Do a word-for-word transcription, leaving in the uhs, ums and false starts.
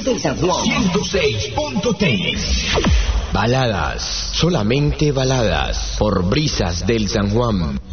Brisas del San Juan. ciento seis punto tres. Baladas, solamente baladas, por Brisas del San Juan.